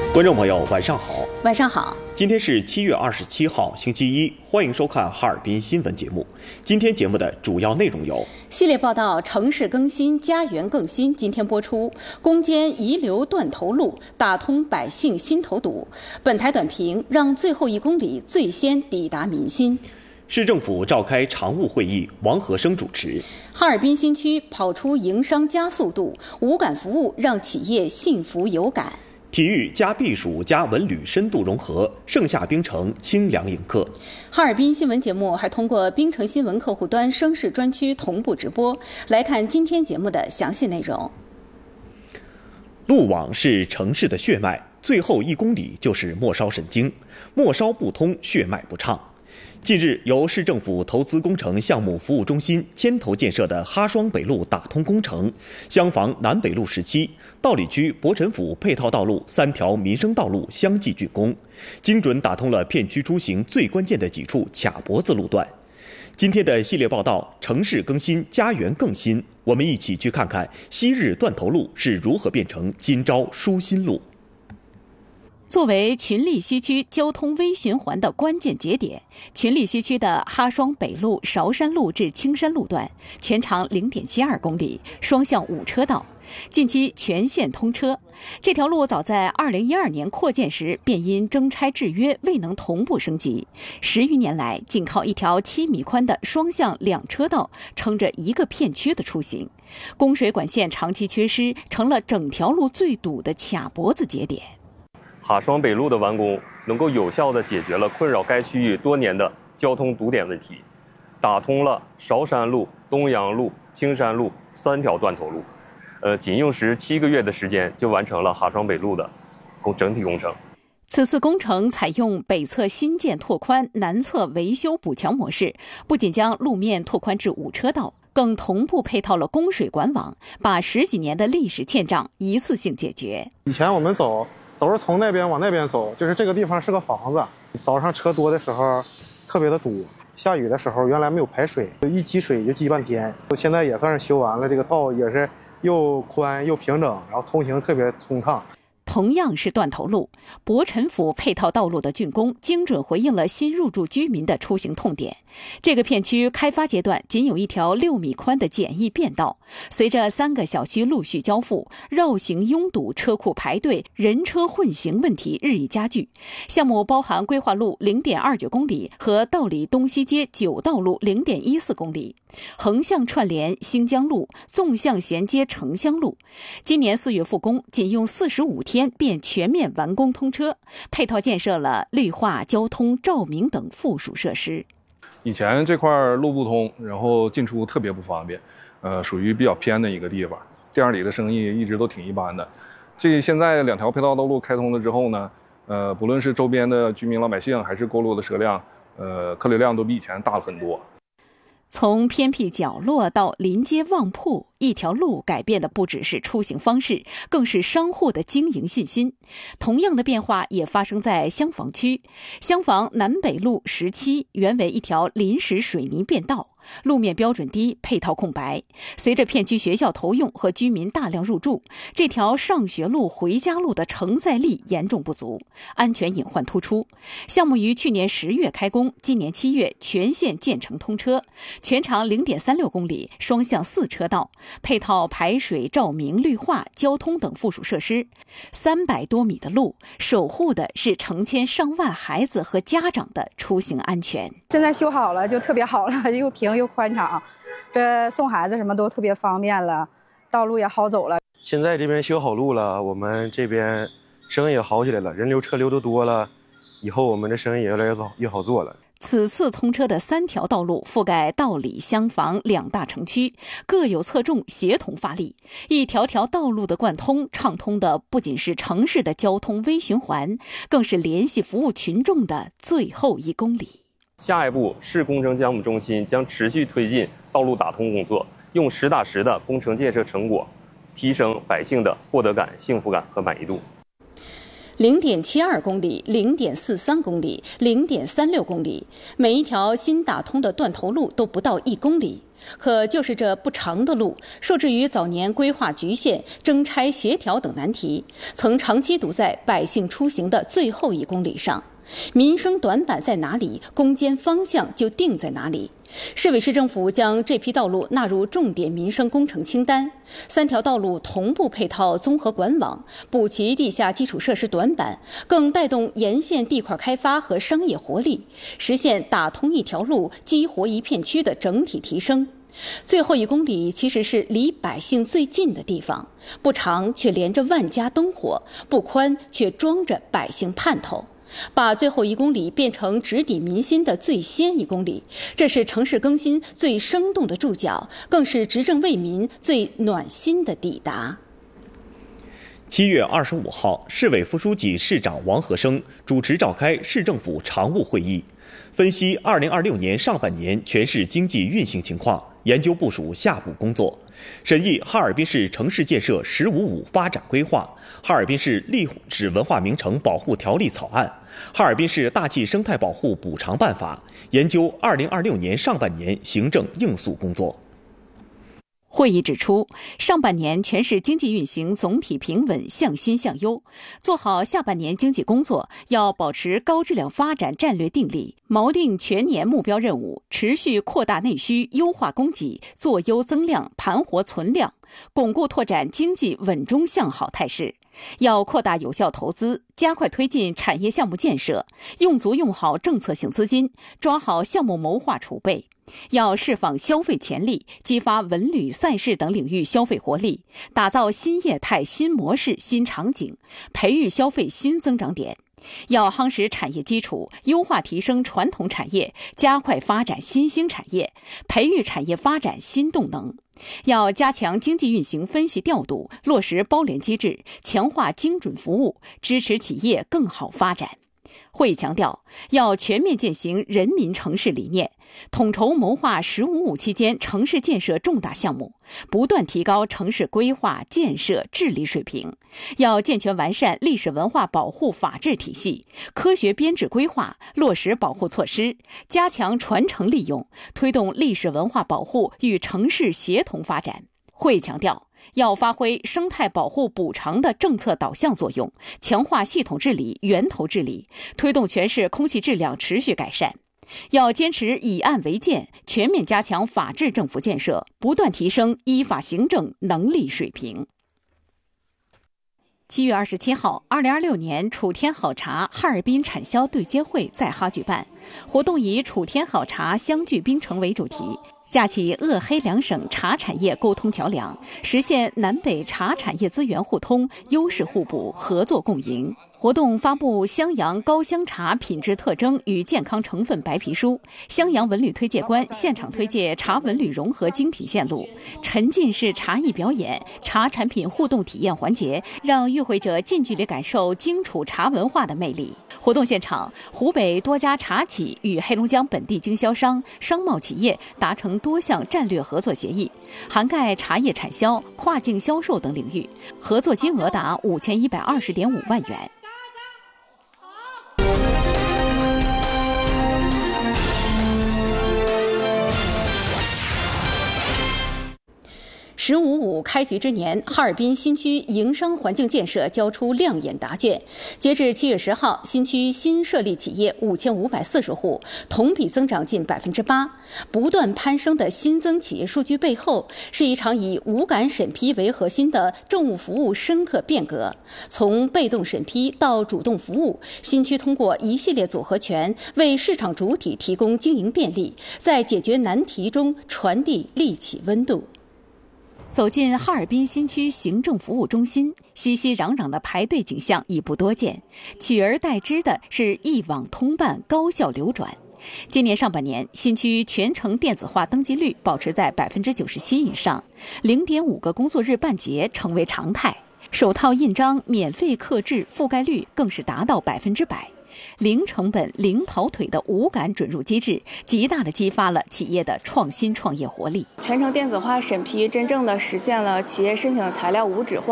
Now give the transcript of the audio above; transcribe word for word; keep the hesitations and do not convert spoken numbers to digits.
观众朋友，晚上好。 晚上好。 今天是七月二十七号，星期一，欢迎收看哈尔滨新闻节目。今天节目的主要内容有： 系列报道《城市更新，家园更新》今天播出；攻坚遗留断头路，打通百姓心头堵。本台短评：让最后一公里最先抵达民心。 市政府召开常务会议，王和生主持。 哈尔滨新区跑出营商加速度，无感服务让企业幸福有感。 体育加避暑加文旅深度融合，盛夏冰城清凉迎客。 哈尔滨新闻节目还通过冰城新闻客户端声势专区同步直播。来看今天节目的详细内容。 路网是城市的血脉，最后一公里就是末梢神经，末梢不通，血脉不畅。近日，由市政府投资工程项目服务中心牵头建设的哈双北路打通工程，厢房南北路十七、道里区博陈府配套道路三条民生道路相继竣工，精准打通了片区出行最关键的几处卡脖子路段。今天的系列报道《城市更新，家园更新》，我们一起去看看昔日断头路是如何变成今朝舒心路。 作为群力西区交通微循环的关键节点，群力西区的哈双北路韶山路至青山路段全长 零点七二公里，双向五车道，近期全线通车。这条路早在二零一二年扩建时便因征拆制约未能同步升级，十余年来仅靠一条七米宽的双向两车道撑着一个片区的出行，供水管线长期缺失，成了整条路最堵的卡脖子节点。 哈双北路的完工能够有效地解决了困扰该区域多年的交通堵点问题，打通了韶山路、东阳路、青山路三条断头路，呃，仅用时七个月的时间就完成了哈双北路的工整体工程。 此次工程采用北侧新建拓宽、南侧维修补强模式，不仅将路面拓宽至五车道，更同步配套了供水管网，把十几年的历史欠账一次性解决。 以前我们走都是从那边往那边走，就是这个地方是个房子，早上车多的时候特别的堵，下雨的时候原来没有排水，一积水就积半天。现在也算是修完了，这个道也是又宽又平整，然后通行特别通畅。 同样是断头路，博陈府配套道路的竣工精准回应了新入住居民的出行痛点。这个片区开发阶段仅有一条六米宽的简易便道，随着三个小区陆续交付，绕行拥堵、车库排队、人车混行问题日益加剧。项目包含规划路 零点二九公里和道里东西街九道路 零点一四公里，横向串联兴江路，纵向衔接城乡路。今年四月复工，仅用四十五天便全面完工通车，配套建设了绿化、交通、照明等附属设施。 以前这块路不通，然后进出特别不方便，呃，属于比较偏的一个地方，店里的生意一直都挺一般的。这现在两条配套道路开通了之后呢，呃，不论是周边的居民老百姓，还是过路的车辆，呃，客流量都比以前大了很多。 从偏僻角落到临街旺铺，一条路改变的不只是出行方式，更是商户的经营信心。同样的变化也发生在厢房区。厢房南北路十七原为一条临时水泥便道，路面标准低，配套空白。随着片区学校投用和居民大量入住，这条上学路、回家路的承载力严重不足，安全隐患突出。项目于去年十月开工，今年七月全线建成通车，全长 零点三六公里，双向四车道，配套排水、照明、绿化、交通等附属设施。三百多米的路，守护的是成千上万孩子和家长的出行安全。 现在修好了就特别好了，又平又宽敞，这送孩子什么都特别方便了，道路也好走了。 现在这边修好路了，我们这边生意也好起来了，人流车流都多了，以后我们的生意也越来越好越好做了。 此次通车的三条道路覆盖道里厢房两大城区，各有侧重，协同发力。一条条道路的贯通，畅通的不仅是城市的交通微循环，更是联系服务群众的最后一公里。 下一步，市工程项目中心将持续推进道路打通工作，用实打实的工程建设成果，提升百姓的获得感、幸福感和满意度。 零点七二公里、零点四三公里、零点三六公里，每一条新打通的断头路都不到一公里。 可就是这不长的路，受制于早年规划局限、征差协调等难题，曾长期堵在百姓出行的最后一公里上。民生短板在哪里，攻坚方向就定在哪里。市委市政府将这批道路纳入重点民生工程清单，三条道路同步配套综合管网，补齐地下基础设施短板，更带动沿线地块开发和商业活力，实现打通一条路、激活一片区的整体提升。最后一公里其实是离百姓最近的地方，不长却连着万家灯火，不宽却装着百姓盼头。把最后一公里变成直抵民心的最先一公里，这是城市更新最生动的注脚，更是执政为民最暖心的抵达。 七月二十五号，市委副书记、市长王和生主持召开市政府常务会议，分析二零二六年上半年全市经济运行情况，研究部署下步工作，审议哈尔滨市城市建设“十五五”发展规划、哈尔滨市历史文化名城保护条例草案、哈尔滨市大气生态保护补偿办法，研究二零二六年上半年行政应诉工作。 会议指出，上半年全市经济运行总体平稳，向新向优。做好下半年经济工作，要保持高质量发展战略定力，锚定全年目标任务，持续扩大内需，优化供给，做优增量，盘活存量，巩固拓展经济稳中向好态势。要扩大有效投资，加快推进产业项目建设，用足用好政策性资金，抓好项目谋划储备。要释放消费潜力，激发文旅、赛事等领域消费活力，打造新业态、新模式、新场景，培育消费新增长点。要夯实产业基础，优化提升传统产业，加快发展新兴产业，培育产业发展新动能。要加强经济运行分析调度，落实包联机制，强化精准服务，支持企业更好发展。会议强调，要全面践行人民城市理念，统筹谋划“十五五”期间城市建设重大项目，不断提高城市规划建设治理水平。要健全完善历史文化保护法治体系，科学编制规划，落实保护措施，加强传承利用，推动历史文化保护与城市协同发展。会议强调，要发挥生态保护补偿的政策导向作用，强化系统治理、源头治理，推动全市空气质量持续改善。要坚持以案为鉴，全面加强法治政府建设，不断提升依法行政能力水平。七月二十七号，二零二六年楚天好茶哈尔滨产销对接会在哈举办，活动以楚天好茶相聚槟城为主题，架起鄂黑两省茶产业沟通桥梁，实现南北茶产业资源互通、优势互补、合作共赢。活动发布襄阳高香茶品质特征与健康成分白皮书，襄阳文旅推介官现场推介茶文旅融合精品线路，沉浸式茶艺表演、茶产品互动体验环节，让与会者近距离感受荆楚茶文化的魅力。活动现场，湖北多家茶企与黑龙江本地经销商、商贸企业达成多项战略合作协议，涵盖茶叶产销、跨境销售等领域，合作金额达五千一百二十点五万元。十五五开局之年，哈尔滨新区营商环境建设交出亮眼答卷。截至七月十号，新区新设立企业五千五百四十户，同比增长近百分之八。不断攀升的新增企业数据背后，是一场以无感审批为核心的政务服务深刻变革。从被动审批到主动服务，新区通过一系列组合拳，为市场主体提供经营便利，在解决难题中传递利企温度。走进哈尔滨新区行政服务中心，熙熙攘攘的排队景象已不多见，取而代之的是一网通办、高效流转。今年上半年，新区全程电子化登记率保持在百分之九十七以上，零点五个工作日办结成为常态。首套印章免费刻制覆盖率更是达到百分之百。零成本、零跑腿的无感准入机制，极大地激发了企业的创新创业活力。 全程电子化审批，真正的实现了企业申请材料无纸化。